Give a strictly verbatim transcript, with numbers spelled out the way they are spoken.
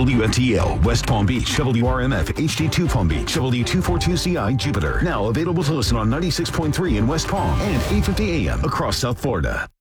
W F T L, West Palm Beach, W R M F, H D two Palm Beach, W two forty-two C I, Jupiter. Now available to listen on ninety-six point three in West Palm and eight fifty A M across South Florida.